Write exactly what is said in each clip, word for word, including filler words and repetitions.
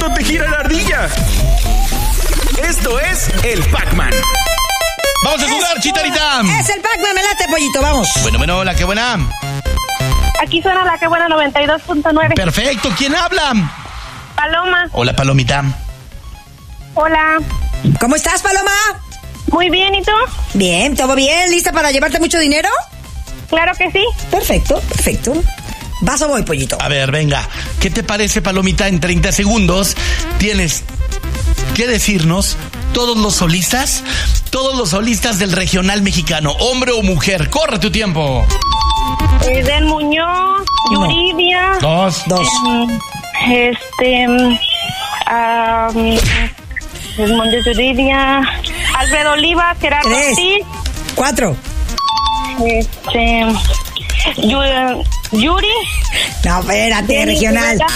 cuánto te gira la ardilla. Esto es el Pac-Man. Vamos a jugar, Chicharita. Es el Pac-Man, me late, pollito, vamos. Bueno, bueno, hola, qué buena. Aquí suena la que buena noventa y dos punto nueve. Perfecto, ¿quién habla? Paloma. Hola, Palomita. Hola. ¿Cómo estás, Paloma? Muy bien, ¿y tú? Bien, ¿todo bien? ¿Lista para llevarte mucho dinero? Claro que sí. Perfecto, perfecto. ¿Vas o voy, pollito? A ver, venga. ¿Qué te parece, Palomita? En treinta segundos tienes que decirnos todos los solistas, todos los solistas del regional mexicano, hombre o mujer. ¡Corre tu tiempo! Eden Muñoz, Uno. Yuridia. Dos. Dos. em, este. Um, Desmonte Yuridia. Alfredo Oliva, Gerardo Tres. Ortiz. Cuatro. Este. Yu- Yuri. No, espérate, Jenny regional. Rivera.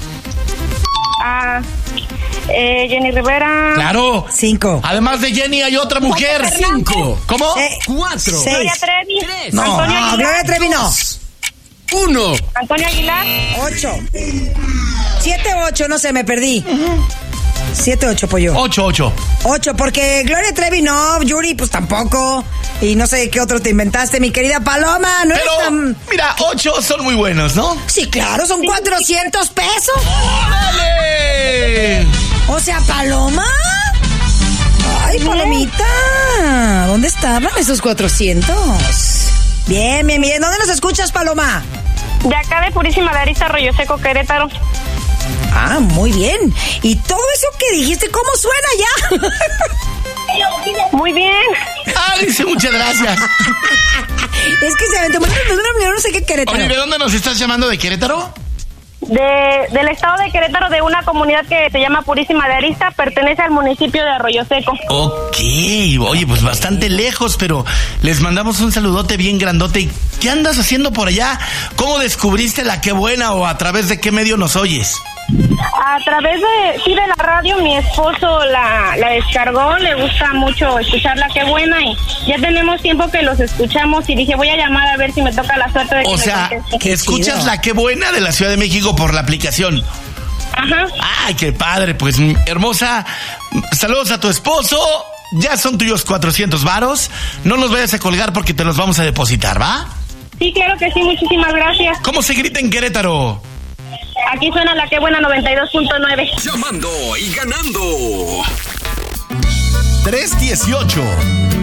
Ah, eh, Jenny Rivera. Claro. Cinco. Además de Jenny hay otra mujer. Cinco. ¿Cómo? Eh, Cuatro. Seis. Gloria Trevi. Tres. No. Antonio No, Aguilar. Gloria Trevi no. Uno. Antonio Aguilar. Ocho. Siete, ocho, no sé, me perdí. Siete, ocho, pollo. Ocho, ocho. Ocho, porque Gloria Trevi no, Yuri pues tampoco. Y no sé qué otro te inventaste, mi querida Paloma. No Pero, eres tan... mira, ocho son muy buenos, ¿no? Sí, claro, son cuatrocientos pesos. ¡Órale! O sea, Paloma. Ay, Palomita. ¿Dónde estaban esos cuatrocientos? Bien, bien, bien. ¿Dónde nos escuchas, Paloma? De acá de Purísima de Arista, Arroyo Seco, Querétaro. Ah, muy bien. ¿Y todo eso que dijiste, cómo suena ya? Muy bien. Ah, dice, muchas gracias. Es que se aventó... No sé qué Querétaro. Oye, ¿de dónde nos estás llamando? ¿De Querétaro? De, del estado de Querétaro, de una comunidad que se llama Purísima de Arista, pertenece al municipio de Arroyo Seco. Ok, oye, pues bastante lejos, pero les mandamos un saludote bien grandote. ¿Y qué andas haciendo por allá? ¿Cómo descubriste la Qué Buena o a través de qué medio nos oyes? A través de, sí, de la radio, mi esposo la, la descargó, le gusta mucho escuchar la Qué Buena y ya tenemos tiempo que los escuchamos y dije, voy a llamar a ver si me toca la suerte de que O me sea, conteste. que escuchas chido. la Qué Buena de la Ciudad de México por la aplicación. Ajá. Ay, qué padre, pues hermosa. Saludos a tu esposo. Ya son tuyos cuatrocientos varos. No nos vayas a colgar porque te los vamos a depositar, ¿va? Sí, claro que sí, muchísimas gracias. ¿Cómo se grita en Querétaro? Aquí suena la Qué Buena noventa y dos punto nueve. Llamando y ganando. tres dieciocho.